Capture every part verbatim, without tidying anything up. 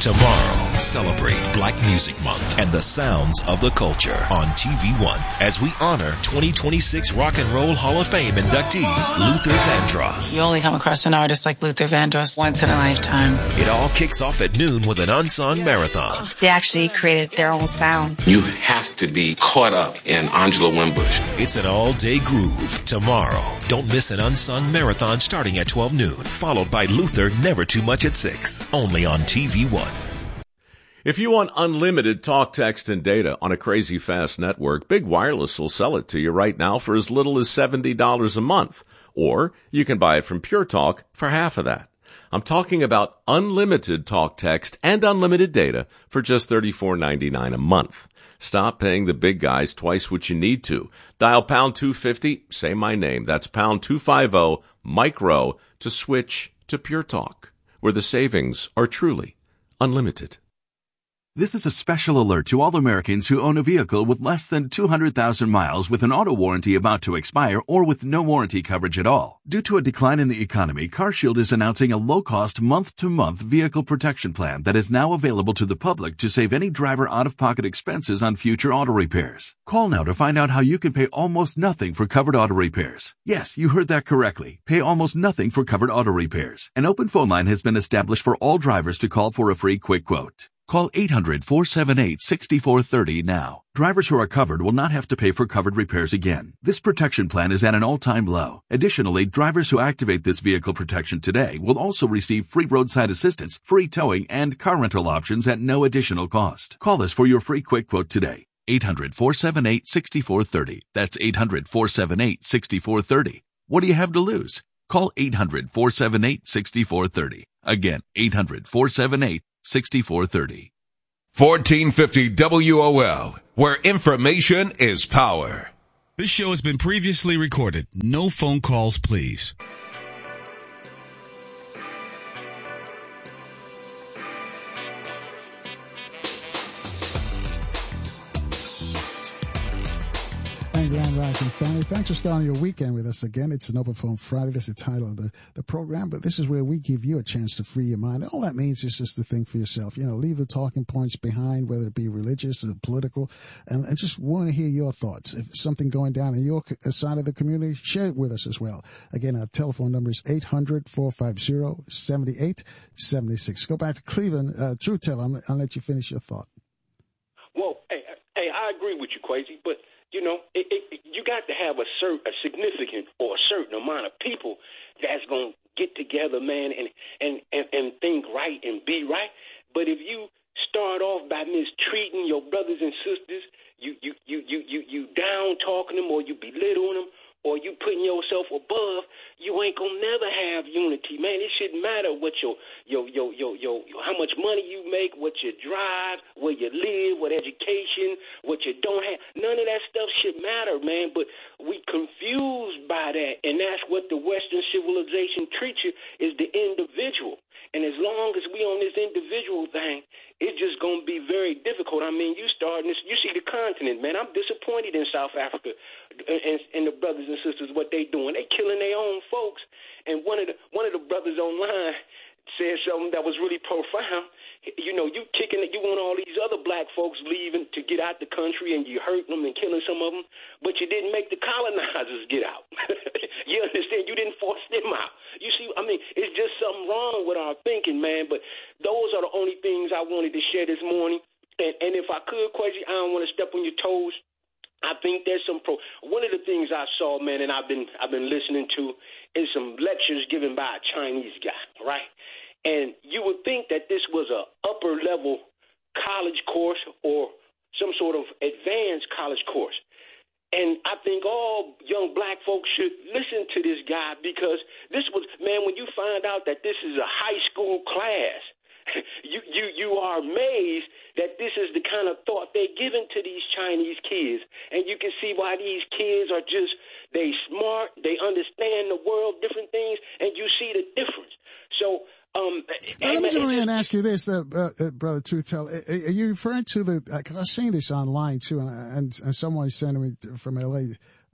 Tomorrow, celebrate Black Music Month and the sounds of the culture on T V one as we honor twenty twenty-six Rock and Roll Hall of Fame inductee Luther Vandross. You only come across an artist like Luther Vandross once in a lifetime. It all kicks off at noon with an unsung marathon. They actually created their own sound. You have to be caught up in Angela Winbush. It's an all-day groove. Tomorrow, don't miss an unsung marathon starting at twelve noon, followed by Luther Never Too Much at six, only on T V one. If you want unlimited talk, text, and data on a crazy fast network, Big Wireless will sell it to you right now for as little as seventy dollars a month. Or you can buy it from Pure Talk for half of that. I'm talking about unlimited talk, text, and unlimited data for just thirty-four ninety-nine a month. Stop paying the big guys twice what you need to. Dial pound two fifty, say my name. That's pound two fifty, micro, to switch to Pure Talk, where the savings are truly unlimited. This is a special alert to all Americans who own a vehicle with less than two hundred thousand miles with an auto warranty about to expire or with no warranty coverage at all. Due to a decline in the economy, CarShield is announcing a low-cost month-to-month vehicle protection plan that is now available to the public to save any driver out-of-pocket expenses on future auto repairs. Call now to find out how you can pay almost nothing for covered auto repairs. Yes, you heard that correctly. Pay almost nothing for covered auto repairs. An open phone line has been established for all drivers to call for a free quick quote. Call eight hundred, four seven eight, six four three zero now. Drivers who are covered will not have to pay for covered repairs again. This protection plan is at an all-time low. Additionally, drivers who activate this vehicle protection today will also receive free roadside assistance, free towing, and car rental options at no additional cost. Call us for your free quick quote today. eight hundred, four seven eight, six four three zero. That's eight hundred, four seven eight, six four three zero. What do you have to lose? Call eight hundred, four seven eight, six four three zero. Again, eight hundred, four seven eight, six four three zero. fourteen fifty W O L, where information is power. This show has been previously recorded. No phone calls, please. And Grand Rising family, thanks for starting your weekend with us again. It's an Open Phone Friday. That's the title of the, the program, but this is where we give you a chance to free your mind. All that means is just to think for yourself. You know, leave the talking points behind, whether it be religious or political, and, and just want to hear your thoughts. If something going down in your side of the community, share it with us as well. Again, our telephone number is eight hundred, four five zero, seven eight seven six. Go back to Cleveland. Uh, Truth Teller, I'll, I'll let you finish your thought. Well, hey, hey, I agree with you, Quasi, but you know, it, it, you got to have a certain, a significant or a certain amount of people that's going to get together, man, and, and, and, and think right and be right. But if you start off by mistreating your brothers and sisters, you you you you you, you down talking them, or you belittling them, or you putting yourself above, you ain't gonna never have unity, man. It shouldn't matter what your your your your your, your how much money you make, what you drive, where you live, what education, what you don't have. None of that stuff should matter, man. But we confused by that, and that's what the Western civilization treats you, is the individual. And as long as we on this individual thing, it's just going to be very difficult. I mean, you starting this, you see the continent, man. I'm disappointed in South Africa and, and the brothers and sisters, what they doing. They killing their own folks. And one of the one of the brothers online said something that was really profound. You know, you kicking it, you want all these other black folks leaving to get out the country, and you hurting them and killing some of them, but you didn't make the colonizers get out. You understand? You didn't force them out. You see, I mean, it's just something wrong with our thinking, man. But those are the only things I wanted to share this morning. And, and if I could, Quasi, I don't want to step on your toes. I think there's some pro. One of the things I saw, man, and I've been I've been listening to, is some lectures given by a Chinese guy, right? And you would think that this was a upper level college course or some sort of advanced college course. And I think all young black folks should listen to this guy, because this was, man, when you find out that this is a high school class, you you you are amazed that this is the kind of thought they're giving to these Chinese kids. And you can see why these kids are just, they smart, they understand the world, different things, and you see the difference. So, Um, well, let me just and ask you this, uh, uh, Brother Truth Teller. Are you referring to the, because I've seen this online too, and, and, and someone sent me from L A,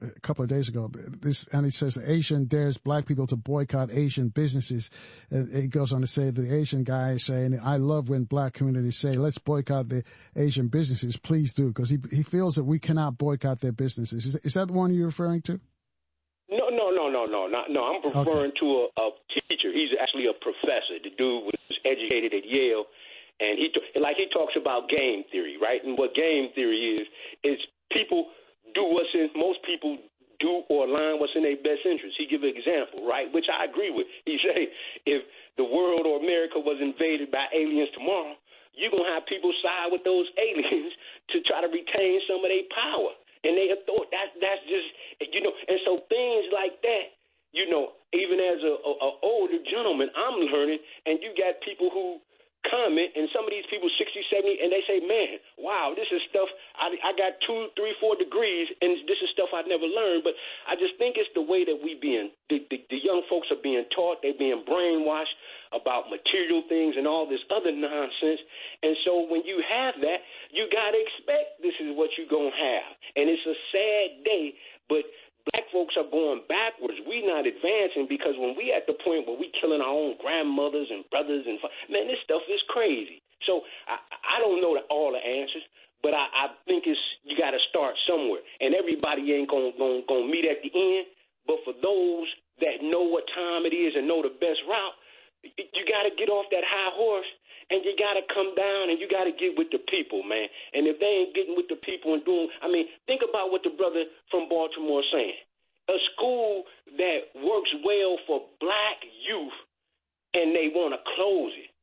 a couple of days ago. This, and he says the Asian dares black people to boycott Asian businesses. Uh, he goes on to say the Asian guy is saying, I love when black communities say, let's boycott the Asian businesses. Please do. Because he, he feels that we cannot boycott their businesses. Is, is that the one you're referring to? No, no, no, no, no, not, no. I'm referring okay. to a, a teacher. He's actually a professor. The dude was educated at Yale. And he, like he talks about game theory, right? And what game theory is, is people do what's in, most people do or align what's in their best interest. He give an example, right, which I agree with. He say, if the world or America was invaded by aliens tomorrow, you're going to have people side with those aliens to try to retain some of their power. And they have thought that, that's just, you know, and so things like that, you know, even as a, a, a older gentleman, I'm learning, and you got people who comment, and some of these people sixty, seventy, and they say, man, wow, this is stuff, I, I got two, three, four degrees, and this is stuff I never learned. But I just think it's the way that we being, the, the, the young folks are being taught, they're being brainwashed about material things and all this other nonsense. And so when you have that, you got to expect this is what you're going to have. And it's a sad day, but black folks are going backwards. We not advancing, because when we at the point where we killing our own grandmothers and brothers and man, this stuff is crazy. So I, I don't know the, all the answers, but I, I think it's you got to start somewhere, and everybody ain't gonna, gonna gonna meet at the end. But for those that know what time it is and know the best route, you got to get off that high horse. And you got to come down and you got to get with the people, man. And if they ain't getting with the people and doing, I mean, think about what the brother from Baltimore is saying. A school that works well for black youth and they want to close it.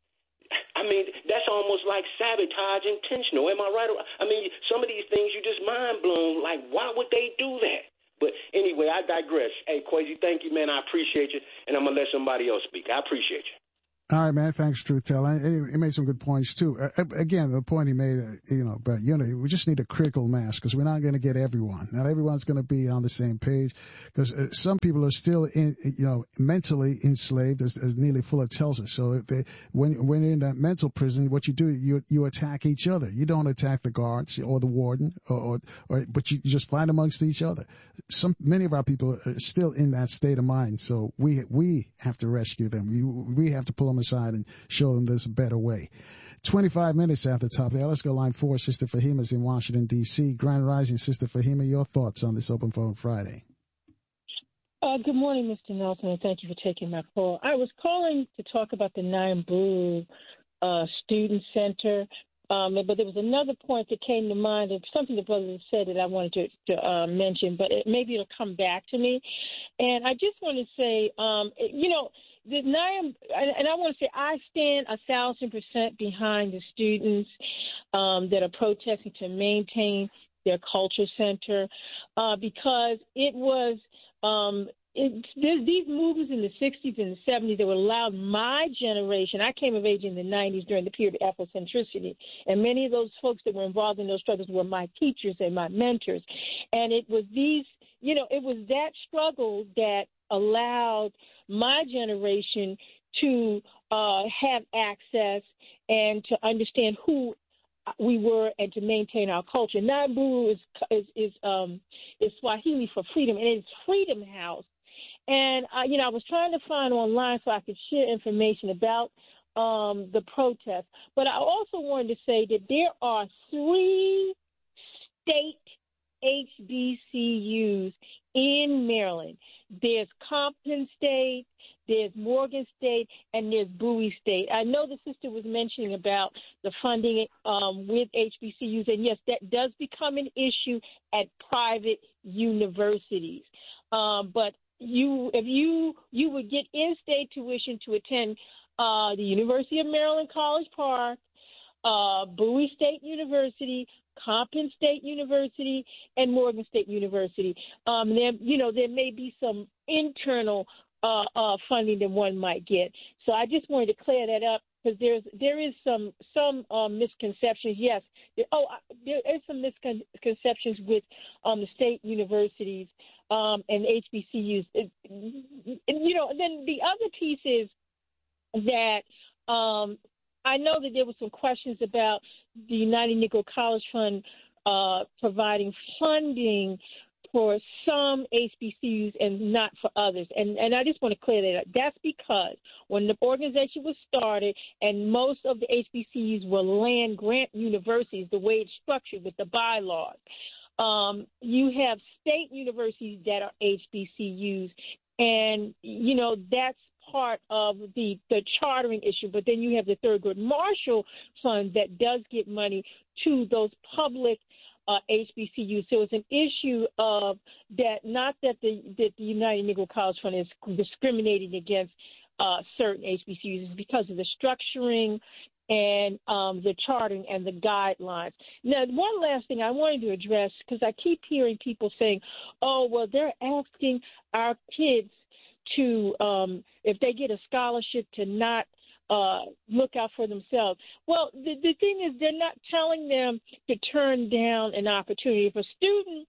I mean, that's almost like sabotage intentional. Am I right? I mean, some of these things you just mind blown. Like, why would they do that? But anyway, I digress. Hey, Quasi, thank you, man. I appreciate you. And I'm going to let somebody else speak. I appreciate you. All right, man. Thanks, Truth Teller. He made some good points too. Uh, again, the point he made, uh, you know, but you know, we just need a critical mass, because we're not going to get everyone. Not everyone's going to be on the same page, because uh, some people are still, in, you know, mentally enslaved, as, as Neely Fuller tells us. So they, when when you're in that mental prison, what you do, you you attack each other. You don't attack the guards or the warden, or, or, or but you just fight amongst each other. Some many of our people are still in that state of mind. So we we have to rescue them. We we have to pull them aside and show them there's a better way. twenty-five minutes after the top there. Let's go line four. Sister Fahima's in Washington, D C Grand Rising, Sister Fahima, your thoughts on this Open Phone Friday? Uh, good morning, Mister Nelson, and thank you for taking my call. I was calling to talk about the Nyamburu uh, Student Center, um, but there was another point that came to mind of something the brother said that I wanted to, to uh, mention, but it, maybe it'll come back to me. And I just want to say, um, you know, The Nyam, and I want to say I stand a thousand percent behind the students um, that are protesting to maintain their culture center, uh, because it was um, it, these movements in the sixties and the seventies that would allow my generation. I came of age in the nineties during the period of Afrocentricity, and many of those folks that were involved in those struggles were my teachers and my mentors, and it was these, you know, it was that struggle that allowed my generation to uh, have access and to understand who we were and to maintain our culture. Nyamburu is is is, um, is Swahili for freedom, and it's Freedom House. And uh, you know, I was trying to find online so I could share information about um, the protest. But I also wanted to say that there are three state H B C Us in Maryland. There's Compton State, there's Morgan State, and there's Bowie State. I know the sister was mentioning about the funding um, with H B C Us, and yes, that does become an issue at private universities. Um, but you, if you you would get in-state tuition to attend uh, the University of Maryland College Park, uh, Bowie State University, Compton State University, and Morgan State University. Um, there, you know, there may be some internal uh, uh, funding that one might get. So I just wanted to clear that up, because there's there is some some uh, misconceptions. Yes, there, oh, there is some misconceptions with um, the state universities um, and H B C Us. It, and, you know, then the other piece is that. Um, I know that there were some questions about the United Negro College Fund uh, providing funding for some H B C Us and not for others. And and I just want to clear that up. That's because when the organization was started and most of the H B C Us were land-grant universities, the way it's structured with the bylaws, um, you have state universities that are H B C Us, and, you know, that's part of the, the chartering issue. But then you have the Thurgood Marshall Fund that does get money to those public uh, H B C Us. So it's an issue of that, not that the, that the United Negro College Fund is discriminating against uh, certain H B C Us. It's because of the structuring and um, the charting and the guidelines. Now, one last thing I wanted to address, because I keep hearing people saying, oh, well, they're asking our kids to, um, if they get a scholarship, to not uh, look out for themselves. Well, the, the thing is, they're not telling them to turn down an opportunity. If a student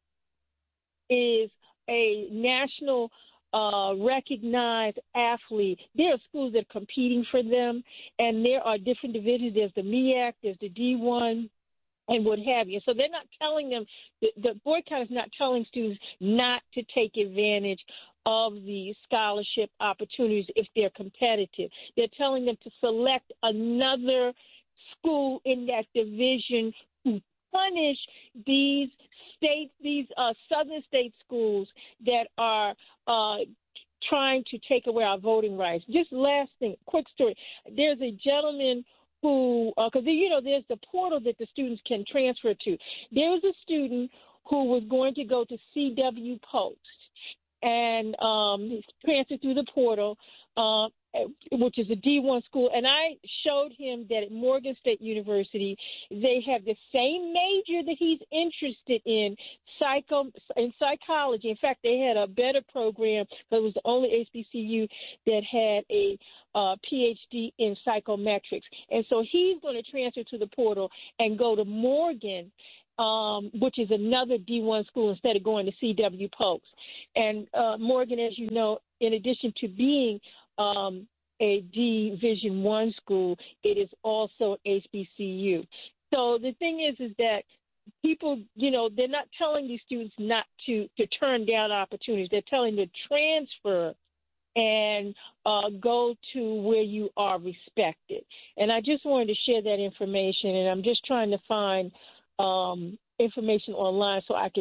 is a national uh, recognized athlete, there are schools that are competing for them, and there are different divisions. There's the M E A C, there's the D one, and what have you. So they're not telling them, the, the boycott is not telling students not to take advantage of the scholarship opportunities if they're competitive. They're telling them to select another school in that division to punish these state, these uh, southern state schools that are uh, trying to take away our voting rights. Just last thing, quick story. There's a gentleman who, because, uh, you know, there's the portal that the students can transfer to. There was a student who was going to go to C W Post and um, transfer through the portal, uh, which is a D one school. And I showed him that at Morgan State University, they have the same major that he's interested in, psycho in psychology. In fact, they had a better program, but it was the only H B C U that had a uh, P H D in psychometrics. And so he's going to transfer to the portal and go to Morgan, Um, which is another D one school, instead of going to C W Post. And uh, Morgan, as you know, in addition to being um, a Division One school, it is also H B C U. So the thing is, is that people, you know, they're not telling these students not to, to turn down opportunities. They're telling them to transfer and uh, go to where you are respected. And I just wanted to share that information, and I'm just trying to find Um, information online so I can